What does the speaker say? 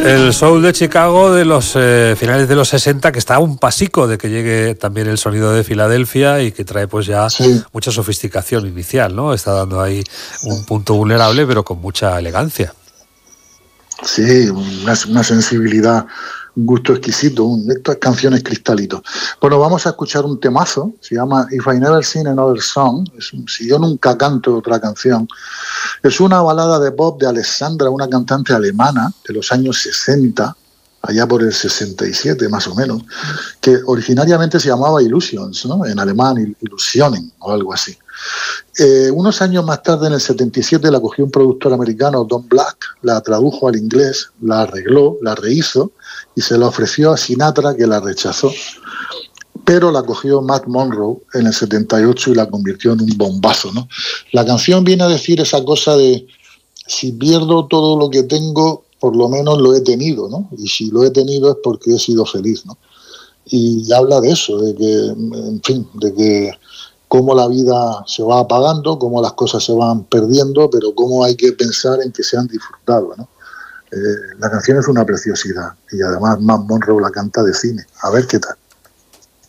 El soul de Chicago de los finales de los 60, que está a un pasico de que llegue también el sonido de Filadelfia y que trae pues ya mucha sofisticación inicial, ¿no? Está dando ahí un punto vulnerable, pero con mucha elegancia. Sí, una sensibilidad, un gusto exquisito, estas canciones cristalitos. Bueno, vamos a escuchar un temazo, se llama If I Never Sing Another Song, Si yo nunca canto otra canción. Es una balada de pop de Alessandra, una cantante alemana de los años 60, allá por el 67 más o menos, que originariamente se llamaba Illusions, ¿no? En alemán, Illusionen o algo así. Unos años más tarde, en el 77, la cogió un productor americano, Don Black, la tradujo al inglés, la arregló, la rehizo y se la ofreció a Sinatra, que la rechazó. Pero la cogió Matt Monroe en el 78 y la convirtió en un bombazo, ¿no? La canción viene a decir esa cosa de si pierdo todo lo que tengo, por lo menos lo he tenido, ¿no? Y si lo he tenido es porque he sido feliz, ¿no? Y habla de eso, de que, en fin, de que cómo la vida se va apagando, cómo las cosas se van perdiendo, pero cómo hay que pensar en que se han disfrutado, ¿no? La canción es una preciosidad y además Matt Monroe la canta de cine. A ver qué tal.